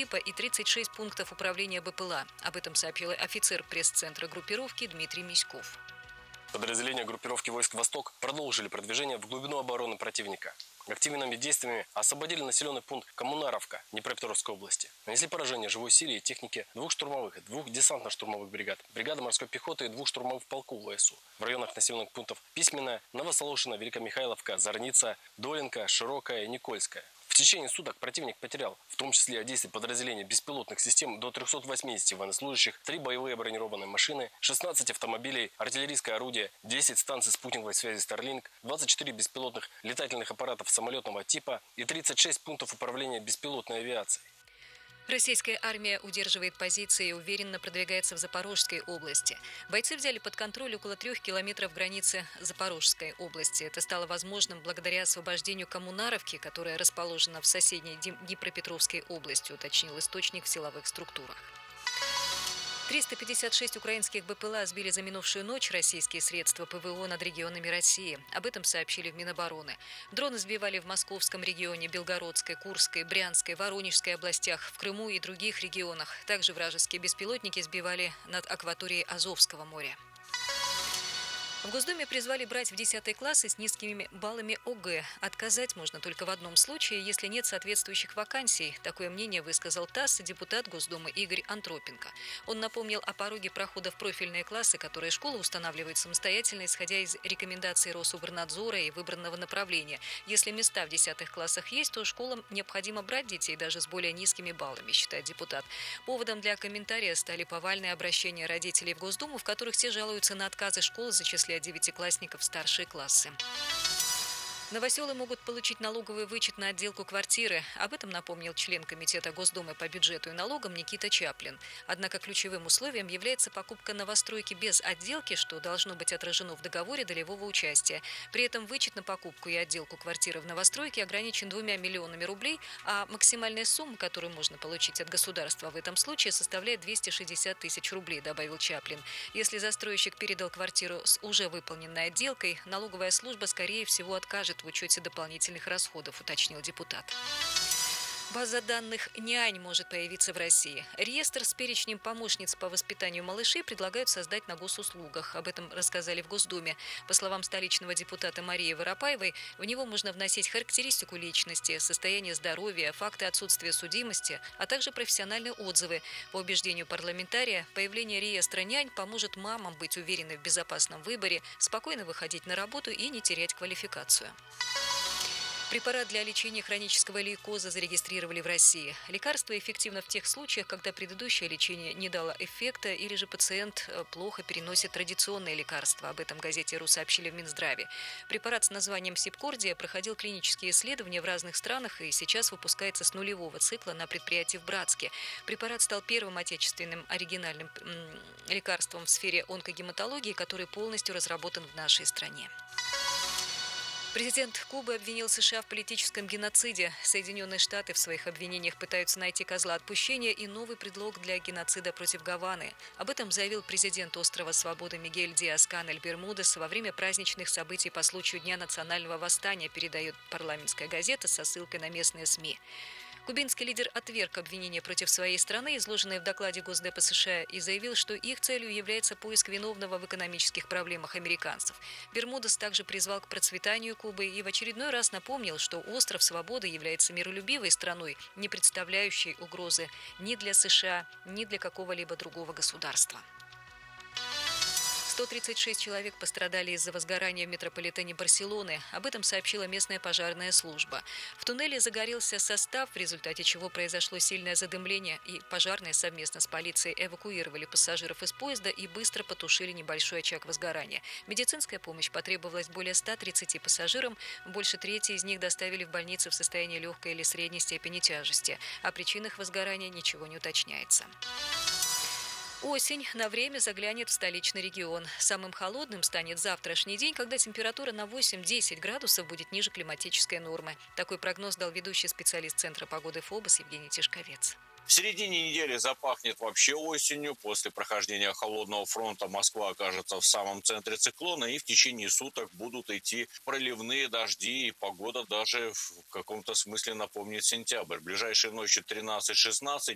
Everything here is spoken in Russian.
типа и 36 пунктов управления БПЛА. Об этом сообщил офицер пресс-центра группировки Дмитрий Миськов. Подразделения группировки войск «Восток» продолжили продвижение в глубину обороны противника. Активными действиями освободили населенный пункт Коммунаровка Днепропетровской области. Нанесли поражение живой силе и технике 2 штурмовых и 2 десантно-штурмовых бригад, бригады морской пехоты и 2 штурмовых полков ВСУ. В районах населенных пунктов Письменная, Новосоложина, Великомихайловка, Зорница, Долинка, Широкая и Никольская. В течение суток противник потерял, в том числе от действий подразделений беспилотных систем, до 380 военнослужащих, 3 боевые бронированные машины, 16 автомобилей, артиллерийское орудие, 10 станций спутниковой связи Starlink, 24 беспилотных летательных аппаратов самолетного типа и 36 пунктов управления беспилотной авиацией. Российская армия удерживает позиции и уверенно продвигается в Запорожской области. Бойцы взяли под контроль около 3 километров границы Запорожской области. Это стало возможным благодаря освобождению Коммунаровки, которая расположена в соседней Днепропетровской области, уточнил источник в силовых структурах. 356 украинских БПЛА сбили за минувшую ночь российские средства ПВО над регионами России. Об этом сообщили в Минобороны. Дроны сбивали в Московском регионе, Белгородской, Курской, Брянской, Воронежской областях, в Крыму и других регионах. Также вражеские беспилотники сбивали над акваторией Азовского моря. В Госдуме призвали брать в 10 классы с низкими баллами ОГЭ. Отказать можно только в одном случае, если нет соответствующих вакансий. Такое мнение высказал ТАСС депутат Госдумы Игорь Антропенко. Он напомнил о пороге прохода в профильные классы, которые школа устанавливает самостоятельно, исходя из рекомендаций Рособорнадзора и выбранного направления. Если места в 10 классах есть, то школам необходимо брать детей даже с более низкими баллами, считает депутат. Поводом для комментария стали повальные обращения родителей в Госдуму, в которых те жалуются на отказы школ зачислять девятиклассников в старшие классы. Новоселы могут получить налоговый вычет на отделку квартиры. Об этом напомнил член Комитета Госдумы по бюджету и налогам Никита Чаплин. Однако ключевым условием является покупка новостройки без отделки, что должно быть отражено в договоре долевого участия. При этом вычет на покупку и отделку квартиры в новостройке ограничен 2 миллионами рублей, а максимальная сумма, которую можно получить от государства в этом случае, составляет 260 тысяч рублей, добавил Чаплин. Если застройщик передал квартиру с уже выполненной отделкой, налоговая служба, скорее всего, откажет в учете дополнительных расходов, уточнил депутат. База данных «Нянь» может появиться в России. Реестр с перечнем помощниц по воспитанию малышей предлагают создать на госуслугах. Об этом рассказали в Госдуме. По словам столичного депутата Марии Воропаевой, в него можно вносить характеристику личности, состояние здоровья, факты отсутствия судимости, а также профессиональные отзывы. По убеждению парламентария, появление реестра «Нянь» поможет мамам быть уверенной в безопасном выборе, спокойно выходить на работу и не терять квалификацию. Препарат для лечения хронического лейкоза зарегистрировали в России. Лекарство эффективно в тех случаях, когда предыдущее лечение не дало эффекта или же пациент плохо переносит традиционные лекарства. Об этом газете «РУ» сообщили в Минздраве. Препарат с названием Сибкордия проходил клинические исследования в разных странах и сейчас выпускается с нулевого цикла на предприятии в Братске. Препарат стал первым отечественным оригинальным лекарством в сфере онкогематологии, который полностью разработан в нашей стране. Президент Кубы обвинил США в политическом геноциде. Соединенные Штаты в своих обвинениях пытаются найти козла отпущения и новый предлог для геноцида против Гаваны. Об этом заявил президент острова Свободы Мигель Диас-Канель Бермудес во время праздничных событий по случаю Дня национального восстания, передает парламентская газета со ссылкой на местные СМИ. Кубинский лидер отверг обвинения против своей страны, изложенные в докладе Госдепа США, и заявил, что их целью является поиск виновного в экономических проблемах американцев. Бермудес также призвал к процветанию Кубы и в очередной раз напомнил, что остров Свободы является миролюбивой страной, не представляющей угрозы ни для США, ни для какого-либо другого государства. 136 человек пострадали из-за возгорания в метрополитене Барселоны. Об этом сообщила местная пожарная служба. В туннеле загорелся состав, в результате чего произошло сильное задымление, и пожарные совместно с полицией эвакуировали пассажиров из поезда и быстро потушили небольшой очаг возгорания. Медицинская помощь потребовалась более 130 пассажирам. Больше трети из них доставили в больницы в состоянии легкой или средней степени тяжести. О причинах возгорания ничего не уточняется. Осень на время заглянет в столичный регион. Самым холодным станет завтрашний день, когда температура на 8-10 градусов будет ниже климатической нормы. Такой прогноз дал ведущий специалист Центра погоды ФОБОС Евгений Тишковец. В середине недели запахнет вообще осенью. После прохождения холодного фронта Москва окажется в самом центре циклона, и в течение суток будут идти проливные дожди, и погода даже в каком-то смысле напомнит сентябрь. Ближайшие ночью 13-16,